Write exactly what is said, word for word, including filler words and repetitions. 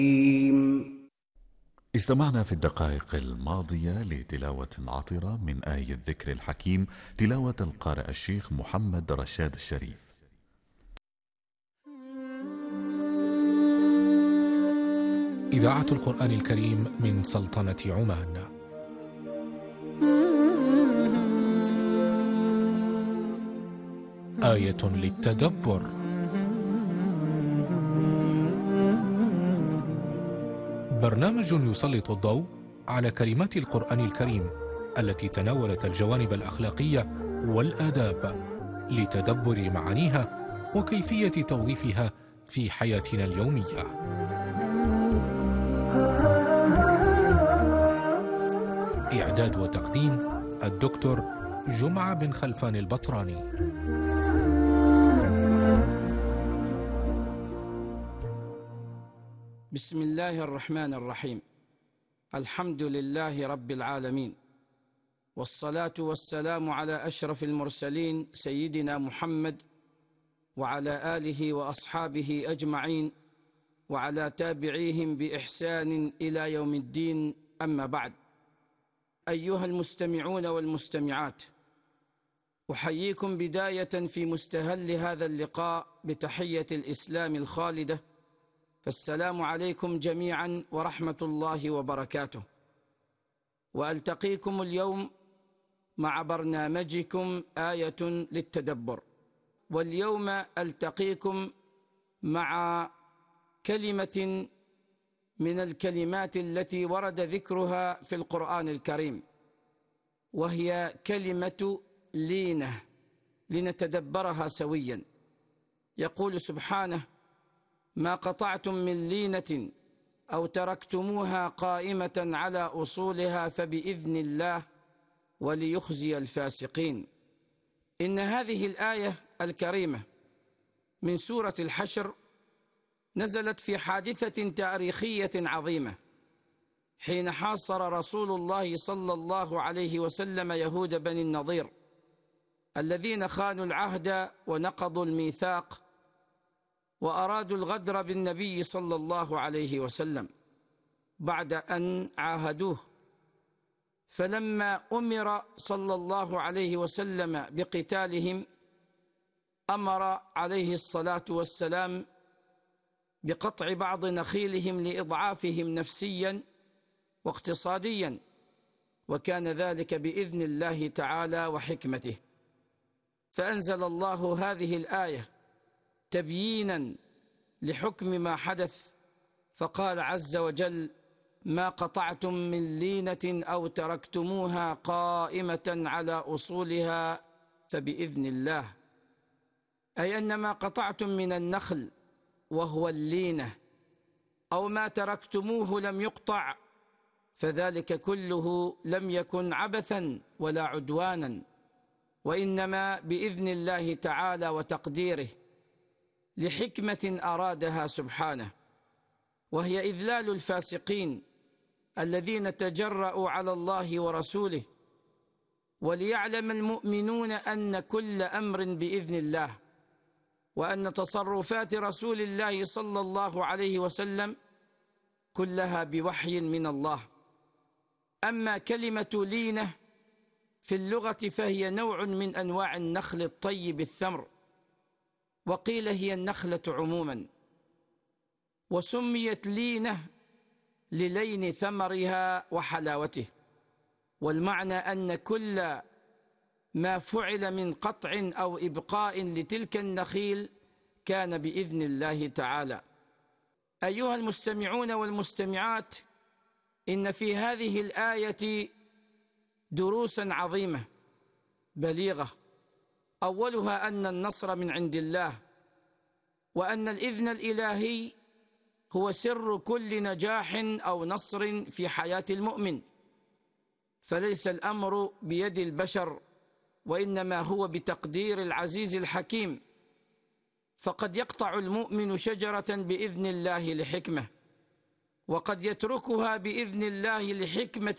استمعنا في الدقائق الماضية لتلاوة عطرة من آية الذكر الحكيم، تلاوة القارئ الشيخ محمد رشاد الشريف. إذاعة القرآن الكريم من سلطنة عمان. آية للتدبر. برنامج يسلط الضوء على كلمات القرآن الكريم التي تناولت الجوانب الأخلاقية والآداب لتدبر معانيها وكيفية توظيفها في حياتنا اليومية. إعداد وتقديم الدكتور جمعة بن خلفان البطراني. بسم الله الرحمن الرحيم. الحمد لله رب العالمين، والصلاة والسلام على أشرف المرسلين سيدنا محمد وعلى آله وأصحابه أجمعين وعلى تابعيهم بإحسان إلى يوم الدين. أما بعد، أيها المستمعون والمستمعات، أحييكم بداية في مستهل هذا اللقاء بتحية الإسلام الخالدة، فالسلام عليكم جميعا ورحمة الله وبركاته. وألتقيكم اليوم مع برنامجكم آية للتدبر، واليوم ألتقيكم مع كلمة من الكلمات التي ورد ذكرها في القرآن الكريم، وهي كلمة لينة، لنتدبرها سويا. يقول سبحانه: ما قطعتم من لينة أو تركتموها قائمة على أصولها فبإذن الله وليخزي الفاسقين. إن هذه الآية الكريمة من سورة الحشر نزلت في حادثة تاريخية عظيمة، حين حاصر رسول الله صلى الله عليه وسلم يهود بني النضير الذين خانوا العهد ونقضوا الميثاق وأرادوا الغدر بالنبي صلى الله عليه وسلم بعد أن عاهدوه. فلما أمر صلى الله عليه وسلم بقتالهم أمر عليه الصلاة والسلام بقطع بعض نخيلهم لإضعافهم نفسيا واقتصاديا، وكان ذلك بإذن الله تعالى وحكمته. فأنزل الله هذه الآية تبيينا لحكم ما حدث، فقال عز وجل: ما قطعتم من لينة أو تركتموها قائمة على أصولها فبإذن الله، أي أن ما قطعتم من النخل وهو اللينة أو ما تركتموه لم يقطع، فذلك كله لم يكن عبثا ولا عدوانا، وإنما بإذن الله تعالى وتقديره لحكمة أرادها سبحانه، وهي إذلال الفاسقين الذين تجرؤوا على الله ورسوله، وليعلم المؤمنون أن كل أمر بإذن الله، وأن تصرفات رسول الله صلى الله عليه وسلم كلها بوحي من الله. أما كلمة لينة في اللغة فهي نوع من أنواع النخل الطيب الثمر، وقيل هي النخلة عموما، وسميت لينة للين ثمرها وحلاوته، والمعنى أن كل ما فعل من قطع أو إبقاء لتلك النخيل كان بإذن الله تعالى. أيها المستمعون والمستمعات، إن في هذه الآية دروسا عظيمة بليغة، أولها أن النصر من عند الله، وأن الإذن الإلهي هو سر كل نجاح أو نصر في حياة المؤمن، فليس الأمر بيد البشر، وإنما هو بتقدير العزيز الحكيم. فقد يقطع المؤمن شجرة بإذن الله لحكمة، وقد يتركها بإذن الله لحكمة